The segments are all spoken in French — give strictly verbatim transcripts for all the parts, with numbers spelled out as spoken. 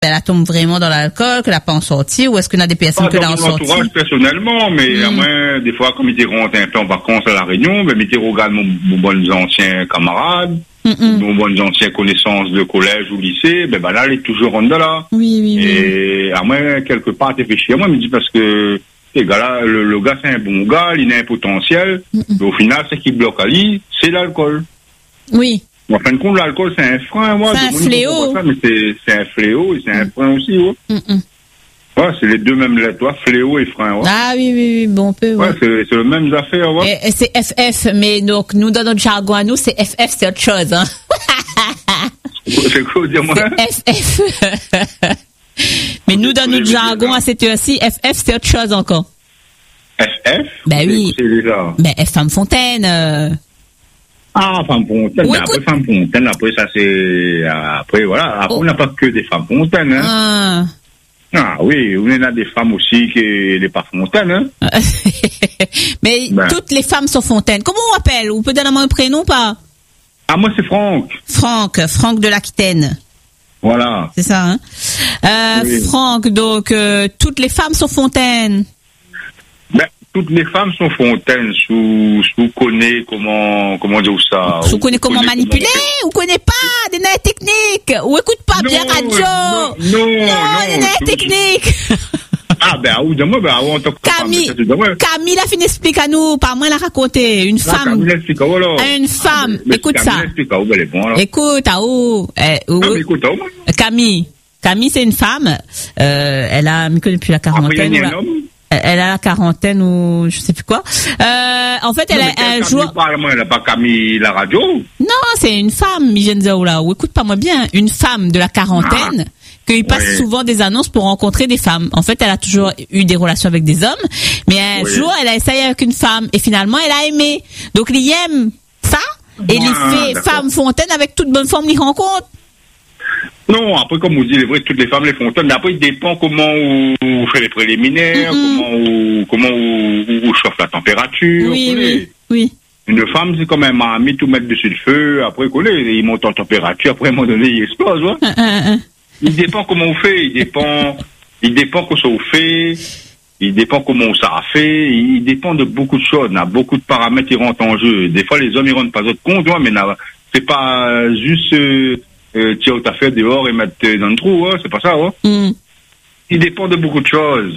ben, elle tombe vraiment dans l'alcool, qu'elle n'a pas en sorti, ou est-ce qu'on a des personnes que là en sorti? Pas dans mon entourage personnellement, mais mm. à moins, des fois, comme il rentre un peu en vacances à la Réunion, ben, il regarde mon, mon bons anciens camarades, mm-mm. nos bonnes anciennes connaissances de collège ou lycée, ben, ben là, elle est toujours en là. Oui, oui, oui. Et à moins, quelque part, t'es fait chier. Moi, je me dis parce que, les gars là, le, le gars, c'est un bon gars, il a un potentiel, mm-mm. mais au final, ce qui bloque à lui, c'est l'alcool. Oui. En fin de compte, l'alcool, c'est un frein, moi. C'est un fléau. Ça, mais c'est, c'est un fléau et c'est un frein aussi, ouais. Mm-mm. Ouais, c'est les deux mêmes lettres, ouais, fléau et frein, ouais. Ah oui, oui, oui, bon, on peut, ouais. Ouais, c'est, c'est les mêmes affaires, ouais. Et, et c'est F F, mais donc, nous, dans notre jargon à nous, c'est F F, c'est autre chose, hein. C'est quoi, dis-moi? C'est F F. Mais nous, dans notre jargon à cette heure-ci, F F, c'est autre chose encore. F F? Ben oui. C'est déjà. Ben, F Femme Fontaine, euh... Ah, femme fontaine, oui, après femme fontaine, après ça c'est, après voilà, après oh. on n'a pas que des femmes fontaines, hein. Ah, ah oui, on a des femmes aussi qui n'est pas fontaine, hein. Mais ben. Toutes les femmes sont fontaines. Comment on appelle? Ou peut donner un prénom ou pas? Ah, moi c'est Franck. Franck, Franck de l'Aquitaine. Voilà. C'est ça, hein. Euh, oui. Franck, donc, euh, toutes les femmes sont fontaines. Ben, toutes les femmes sont fontaines, sous, sous connaît comment, comment dire ça. Sous connaît comment manipuler, comment... ou connaît pas des nains techniques, ou écoute pas non, bien radio. Non, non, non, non des nains techniques. Ah, ben, ou de moi, ben, on t'en Camille, Camille a fini explique à nous, par moi, elle a raconté, une ah, femme. Camille explique, voilà. Une femme, ah, mais, écoute Camille ça. Explique, oh, ben, bon, écoute, ah, oh, eh, oh, ah, écoute, oh, Camille. Camille, c'est une femme, euh, elle a, depuis la quarantaine. Après, elle a la quarantaine ou je sais plus quoi. Euh, en fait, elle a un jour. Elle n'a pas Camille la radio. Non, c'est une femme, Mijenza là. Écoute pas moi bien, une femme de la quarantaine. Ah. Qu'il passe ouais. souvent des annonces pour rencontrer des femmes. En fait, elle a toujours eu des relations avec des hommes, mais un oui. jour, elle a essayé avec une femme et finalement, elle a aimé. Donc, il aime ça et il ah, fait d'accord. femme fontaine avec toute bonne forme, il rencontre. Non, après, comme vous dites, c'est vrai, toutes les femmes les fontaines, mais après, il dépend comment vous faites les préliminaires, mm-hmm. comment vous, comment vous, vous chauffe la température. Oui, oui, oui. Une femme, c'est quand même à mis tout mettre dessus le feu, après, il monte en température, après, à un moment donné, il explose, ouais. Uh, uh, uh. Il dépend comment on fait, il dépend, il dépend que ça vous fait, il dépend comment ça a fait, il dépend de beaucoup de choses, il y a beaucoup de paramètres qui rentrent en jeu. Des fois, les hommes, ils rentrent pas d'autres compte, mais c'est pas juste, euh, Euh, tiens, t'as fait dehors et mettre dans le trou, hein, c'est pas ça, hein. Mm. Il dépend de beaucoup de choses.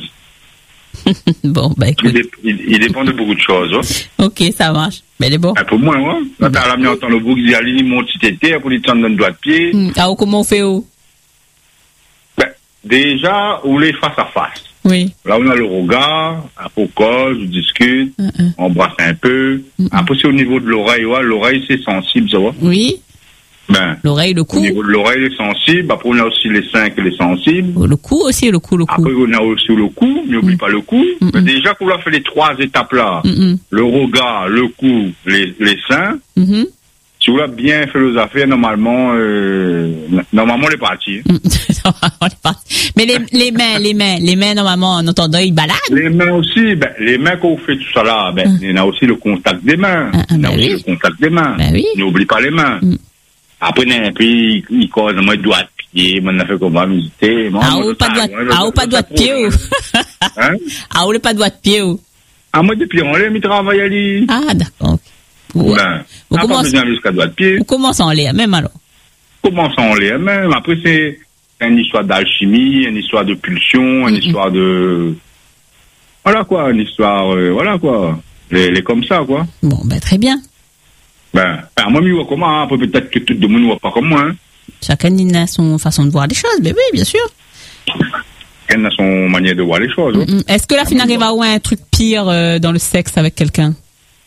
Bon, bah écoute. Il, dé- il, il dépend de beaucoup de choses, hein. Ok, ça marche. Mais elle est bon. Un peu moins, hein. Quand t'as la mis en temps le bouc, il dit, allez, mon petit tété, pour lui tendre dans le doigt de pied. Mm. Ah, comment on fait, où? Ben, déjà, on les face à face. Oui. Là, on a le regard, après, on cause, on discute, uh-uh. on embrasse un peu. Uh-uh. Après, c'est au niveau de l'oreille, ouais. L'oreille, c'est sensible, ça va. Oui. Ben, l'oreille, le cou. Au niveau de l'oreille, est sensible. Après, on a aussi les seins qui est sensible. Le cou aussi, le cou, le cou. Après, on a aussi le cou. N'oublie mm. pas le cou. Mm-mm. Mais déjà qu'on a fait les trois étapes-là, mm-mm. le regard, le cou, les, les seins, mm-hmm. si on a bien fait les affaires, normalement, euh, normalement, on est parti. on est parti. Mais les, les mains, les mains, les mains, normalement, en entendant, ils baladent. Les mains aussi, ben, les mains qu'on fait tout ça là, ben, mm. il y en a aussi le contact des mains. Ah, il y en a ben aussi oui. le contact des mains. Ben oui. N'oublie pas les mains. Mm. Après, puis, il cause, moi, doigt de pied, moi, on a fait comment, visiter. Ah, ou pas de ah, ou pas doigt de pied, ou? Hein? Ah, ou le pas de doigt de pied, ou? Ah, moi, depuis, on l'aime, il travaille à lui. Ah, d'accord. Ouais. Ben, on a pas besoin jusqu'à doigt de pied. On commence en l'air, même alors. Commence en l'air, même. Après, c'est une histoire d'alchimie, une histoire de pulsion, une mm-hmm. histoire de, voilà, quoi, une histoire, euh, voilà, quoi. Les, les comme ça, quoi. Bon, ben, très bien. Ben, ben moi, je vois comment, hein. Peut-être que tout le monde ne voit pas comme moi. Hein. Chacun a son façon de voir les choses, mais oui, bien sûr. Chacun a son manière de voir les choses. Mm-hmm. Hein. Est-ce que la fin arrive à avoir un truc pire euh, dans le sexe avec quelqu'un?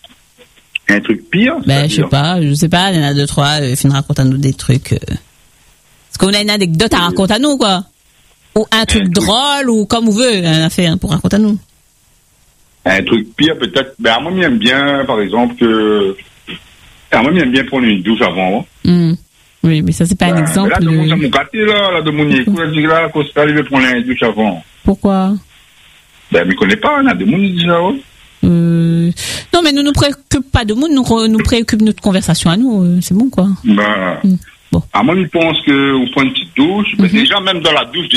Un truc pire? Ben, je sais pas, je sais pas, il y en a deux, trois, euh, fin raconte à nous des trucs. Euh... Est-ce qu'on a une anecdote à raconter à nous, quoi? Ou un truc un drôle, truc... ou comme on veut, une affaire pour raconter à nous. Un truc pire, peut-être. Ben, moi, j'aime bien, par exemple, que. Ah, moi, j'aime bien prendre une douche avant. Hein. Mm. Oui, mais ça, c'est pas ben, un exemple. Là, de mon, mon quartier, là, là, de mon écoute, elle dit là, qu'on s'est arrivé prendre une douche avant. Pourquoi? Ben, je ne connais pas, on a des gens qui disent ça, ouais. Euh... Non, mais nous ne nous préoccupe pas de monde, nous, nous préoccupe notre conversation à nous, euh, c'est bon, quoi. Ben, mm. Bon. À moi, je pense que vous prenez une petite douche. Mm-hmm. Mais déjà, même dans la douche,